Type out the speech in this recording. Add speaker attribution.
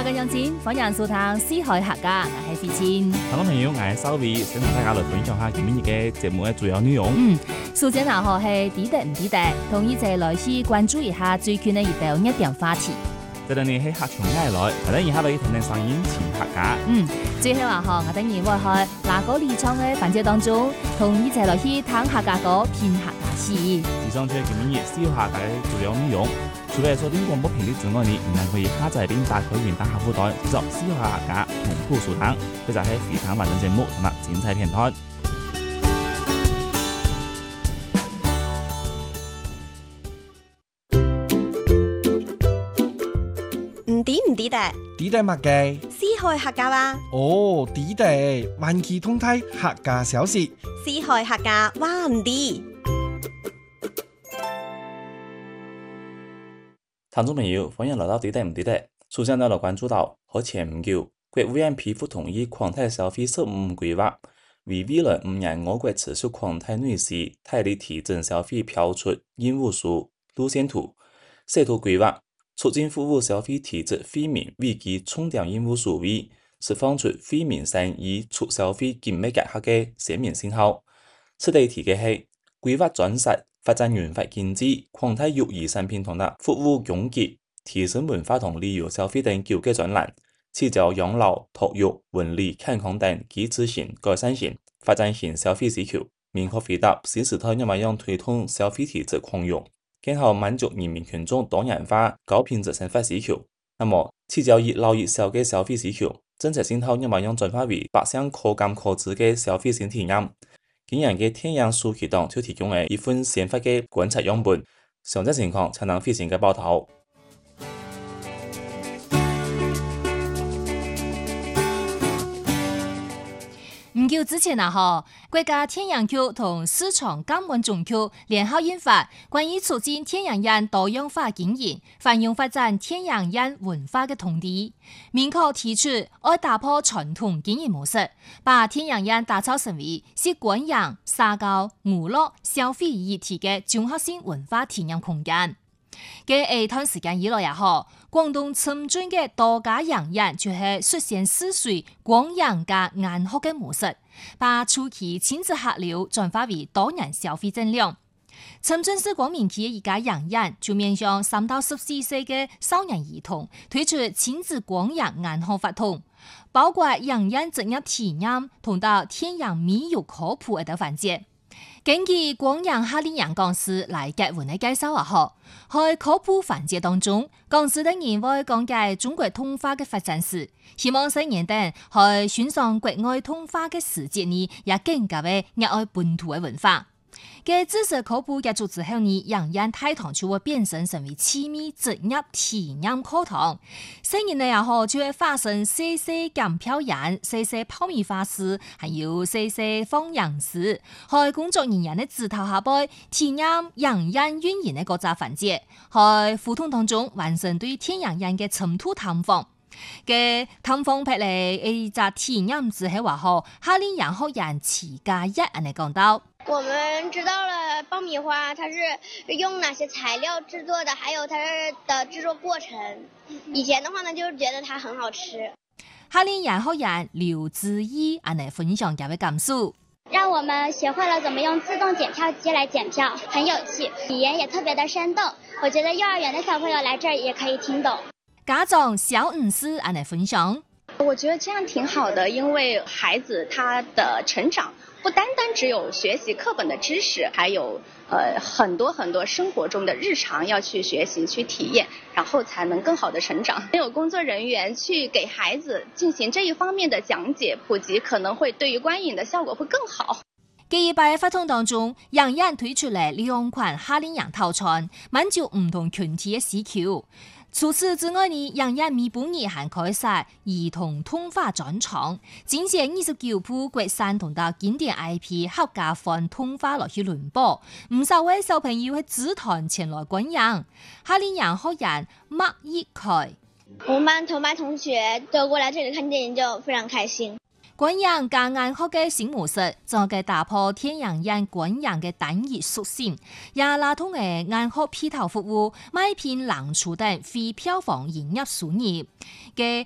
Speaker 1: 嘅樣子，歡迎收聽《四海客家》，我係思千。
Speaker 2: 聽眾朋友，我係收尾，想同大家來分享下今日嘅節目嘅主要內容。
Speaker 1: 首先啊，學係抵得唔抵得，同一齊來去關注一下最近嘅一條熱點話題。
Speaker 2: 這兩年喺客場街內，我等一下嚟聽聽聲音前客家。
Speaker 1: 最後啊，我等然會喺那個理廠嘅環節當中，同一齊來去聽客家歌、編客家詩。
Speaker 2: 以上就係今日小客家嘅主要內容。除咗收聽廣播頻率之外，你仍然可以下載並打開雲端客戶端，製作小客家同步收聽，佢就係非常完整節目同埋精彩片段。
Speaker 3: 唔抵得？
Speaker 4: 抵得乜嘅？
Speaker 3: 四海客家話。
Speaker 4: 哦，抵得，萬期通體客家小事。
Speaker 3: 四海客家話唔抵。
Speaker 2: 聽眾朋友，歡迎來到抵得唔抵得。首先呢，來關注到好前唔久，國務院批復同意擴大消費15規劃，為未來5年我國持續擴大內需，大力提振消費飄出任務數路線圖，細圖規劃。促進服務消費體質惠民危機重點任務數位，釋放出惠民生與促消費緊密結合嘅鮮明信號。此地提嘅係規劃專設發展文化經濟、擴大育兒產品同埋服務供給、提升文化同旅遊消費等9個專欄，聚焦養老、托育、文旅、健康等基礎性、改善性、發展性消費需求，明確回答新時代點樣推動消費體質擴容，更好滿足人民群眾多元化、高品質生活需求。那麼，聚焦熱鬧熱銷嘅消費需求，政策信號點樣轉化為百姓可感可知嘅消費性體驗。今日嘅天陽書期檔就提供咗一份鮮活嘅觀察樣本，詳細情況才能非常嘅報道。
Speaker 1: 唔久之前啊，國家天然局同市場監管總局聯合印發關於促進天然煙多樣化經營、繁榮發展天然煙文化嘅通知，明確提出要打破傳統經營模式，把天然煙打造成為是觀賞、社交、娛樂、消費一體嘅綜合性文化體驗空間。嘅一段時間以來也好，廣東深圳嘅多家洋人就係率先試水廣陽加晏學嘅模式，把初期親子客流轉化為多人消費增量。深圳市廣明區嘅一家洋人就面向3到14歲嘅少年兒童推出親子廣陽晏學活動，包括洋人職業體驗同到天然美育科普等環節。根據廣陽哈林洋講師來結文嘅介紹話好，喺科普環節當中，講師等人會講解中國通話嘅發展史，希望新人等喺欣賞國外通話嘅時節呢，也更加嘅熱愛本土嘅文化。嘅知識科普結束之後呢，洋人大堂就會變身成為趣味職業體驗課堂。新人呢也好，就會發生細細講表演、細細泡米法師，還有細細放羊師，喺工作人員的指導下邊體驗洋人語言的各個環節，喺互動當中完成對天然人嘅深度探訪。嘅探訪拍嚟一隻體驗之後話好，哈林洋學人齊家一人嚟講到。
Speaker 5: 我們知道了爆米花它是用哪些材料製作的，還有它的製作過程。以前的話呢，就是覺得它很好吃。
Speaker 1: 哈林洋學人劉志毅嚟分享佢嘅感受，
Speaker 6: 讓我們學會了怎麼用自動檢票機來檢票，很有趣，語言也特別的生動。我覺得幼兒園的小朋友來這兒也可以聽懂。
Speaker 1: 家長小五師嚟分享，
Speaker 7: 我覺得這樣挺好的，因為孩子他的成長不單單只有學習課本的知識，還有很多生活中的日常要去學習去體驗，然後才能更好的成長。有工作人員去給孩子進行這一方面的講解普及，可能會對於觀影的效果會更好。
Speaker 1: 記憶喺活動當中，洋人推出嚟2款哈林洋套餐，滿足唔同群體嘅需求。除此之外呢，洋人彌補兒還開設兒童通話專場，展現29部國產同到經典 IP 客家話通話來去輪播，唔少位小朋友喺指團前來觀影。哈林洋學人麥一凱，
Speaker 5: 我們班同班同學都過來這裡看電影，就非常開心。
Speaker 1: 觀影加晏學嘅新模式，就係打破天然人觀影嘅單一屬性，也拉通嘅晏學配套服務，賣片冷廚等非票房營業收入嘅